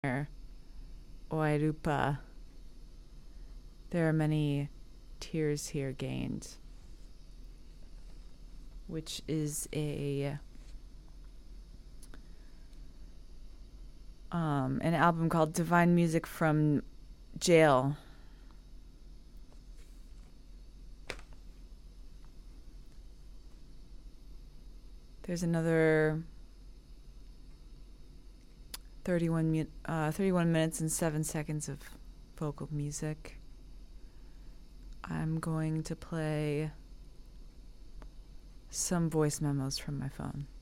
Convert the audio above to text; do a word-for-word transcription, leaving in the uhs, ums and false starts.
Oirupa. There are many tears here gained, which is a um, an album called Divine Music from Jail. There's another thirty-one, mu- uh, thirty-one minutes and seven seconds of vocal music. I'm going to play some voice memos from my phone.